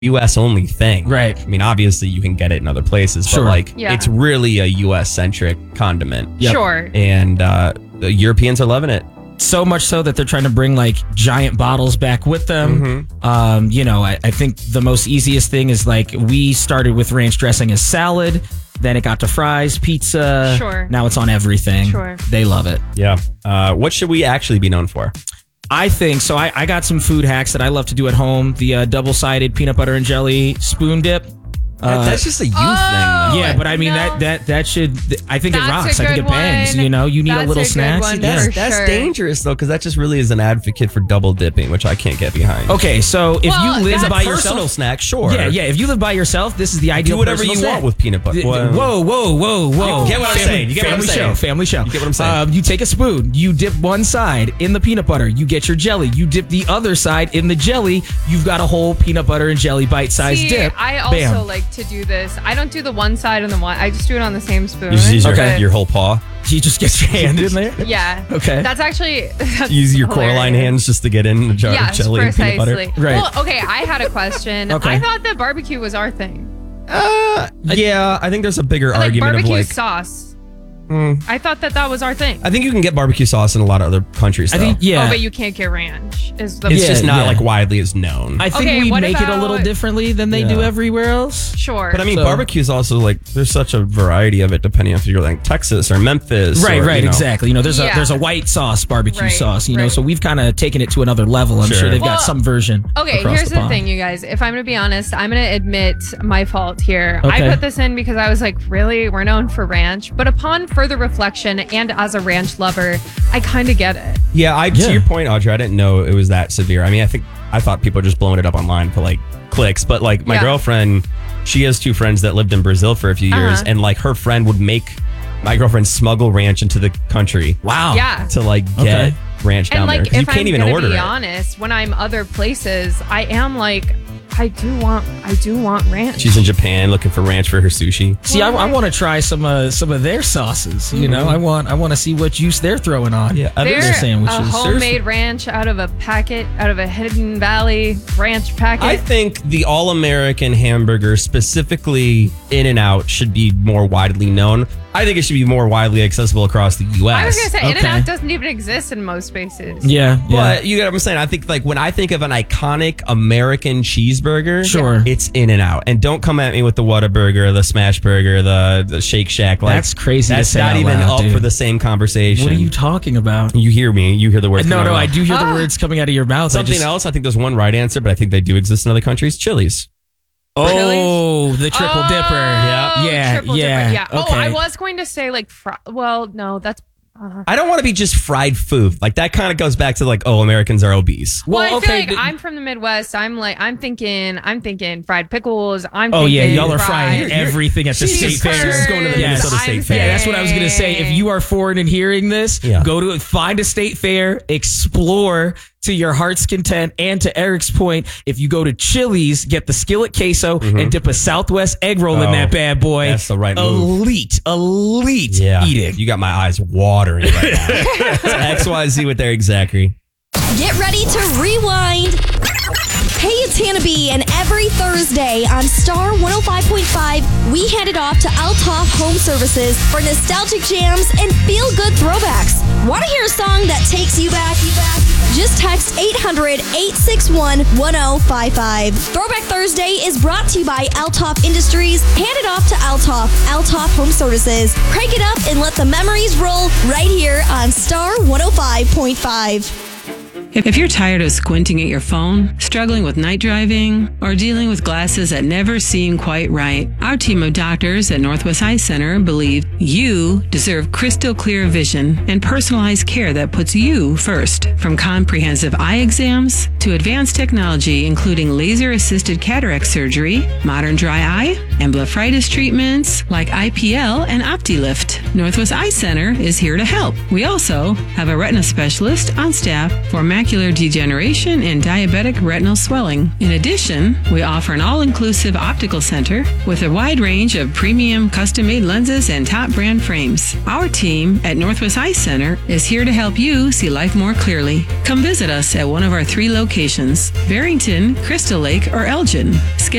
U.S. only thing. Right. I mean, obviously you can get it in other places, Sure. but like Yeah. it's really a U.S. centric condiment. Yep. Sure. And the Europeans are loving it. So much so that they're trying to bring like giant bottles back with them. Mm-hmm. I think the most easiest thing is like we started with ranch dressing as salad. Then it got to fries, pizza. Sure. Now it's on everything. Sure. They love it. Yeah. What should we actually be known for? I think so. I got some food hacks that I love to do at home. The double-sided peanut butter and jelly spoon dip. That's just a youth thing, though. Yeah, but I mean No. that should. I think it That's rocks. a I think it good bangs. one. You know, you need a That's little a good snacks. one Yeah. for That's sure. dangerous, though, because that just really is an advocate for double dipping, which I can't get behind. Okay, so if Well, you live that's by Personal yourself, snack, sure. yeah. If you live by yourself, this is the ideal. Do whatever you personal want snack. with peanut butter. Whoa. You get what I'm saying. You get what I'm saying. Family show. You get what I'm saying. You take a spoon, you dip one side in the peanut butter, you get your jelly, you dip the other side in the jelly, you've got a whole peanut butter and jelly bite-sized See, dip. I also Bam. like to do this. I don't do the one side and the one. I just do it on the same spoon. You just use Okay. your whole paw. You just get your hand in there. Yeah. Okay. That's actually that's Use your Coraline hilarious. hands just to get in the jar Yes, of jelly and peanut butter. precisely. Right. Well, okay. I had a question. Okay. I thought that barbecue was our thing. Yeah, I think there's a bigger Like argument barbecue of like. sauce. I thought that was our thing. I think you can get barbecue sauce in a lot of other countries, though. I think Oh, but you can't get ranch. Is the it's Yeah, just not yeah. like widely as known. I think Okay, we what make it a little about- differently than they do Yeah. everywhere else. sure. But I mean, So- barbecue is also like there's such a variety of it depending if you're like Texas or Memphis. Right, or, you know. exactly. You know, there's Yeah. a white sauce barbecue Right, sauce. You know, right. so we've kind of taken it to another level. I'm sure, Sure. they've Well, got some version. Okay, across here's the pond. thing, you guys. If I'm going to be honest, I'm going to admit my fault here. Okay. I put this in because I was like, really? We're known for ranch. But upon further reflection and as a ranch lover, I kind of get it. Yeah, Yeah. to your point, Audrey, I didn't know it was that severe. I mean, I thought people were just blowing it up online for like clicks, but like my Yeah. girlfriend, she has two friends that lived in Brazil for a few years, Uh-huh. and like her friend would make my girlfriend smuggle ranch into the country Wow. Yeah. to like get Okay. ranch down And there like, because you if can't I'm even gonna order be it. honest, when I'm other places, I am like, I do want ranch. She's in Japan looking for ranch for her sushi. See, I want to try some of their sauces. You know, I want to see what juice they're throwing on. Yeah, They're their sandwiches. a homemade ranch out of a packet, out of a Hidden Valley ranch packet. I think the all-American hamburger, specifically In-N-Out, should be more widely known. I think it should be more widely accessible across the U.S. I was gonna say, Okay. In-N-Out doesn't even exist in most spaces. Yeah. But you get what I'm saying? I think like when I think of an iconic American cheeseburger, Sure. it's In-N-Out. And don't come at me with the Whataburger, the Smash Burger, the Shake Shack. Like, That's crazy to That's say not out even loud, up dude. for the same conversation. What are you talking about? You hear me. You hear the words. No, coming out of my I mouth. do hear the words coming out of your mouth. Something else. I think there's one right answer, but I think they do exist in other countries. Chili's. Oh, the triple dipper. Oh, Yeah, triple yeah. dipper. Yeah. Oh, Okay. I was going to say like, well, no, that's. I don't want to be just fried food. Like that kind of goes back to like, oh, Americans are obese. Well, I feel okay, like but- I'm from the Midwest. I'm thinking fried pickles. Oh yeah, thinking y'all are fried. frying everything at the Jesus state Christ, fair. this is going to the Yes. Minnesota State I'm Fair. Yeah, that's what I was gonna say. If you are foreign and hearing this, Yeah. go to find a state fair, explore to your heart's content. And to Eric's point, if you go to Chili's, get the skillet queso and dip a Southwest egg roll in Oh, that bad boy. that's the right move. Elite Yeah. eating. You got my eyes watering right now. It's XYZ with Eric Zachary. Get ready to rewind. Hey, it's Hannah B, and every Thursday on Star 105.5, we hand it off to Althoff Home Services for nostalgic jams and feel-good throwbacks. Want to hear a song that takes you back? Just text 800-861-1055. Throwback Thursday is brought to you by Althoff Industries. Hand it off to Althoff Home Services. Crank it up and let the memories roll right here on Star 105.5. If you're tired of squinting at your phone, struggling with night driving, or dealing with glasses that never seem quite right, our team of doctors at Northwest Eye Center believe you deserve crystal clear vision and personalized care that puts you first. From comprehensive eye exams to advanced technology including laser-assisted cataract surgery, modern dry eye, and blepharitis treatments like IPL and OptiLift. Northwest Eye Center is here to help. We also have a retina specialist on staff for macular degeneration and diabetic retinal swelling. In addition, we offer an all-inclusive optical center with a wide range of premium custom-made lenses and top brand frames. Our team at Northwest Eye Center is here to help you see life more clearly. Come visit us at one of our 3 locations: Barrington, Crystal Lake, or Elgin.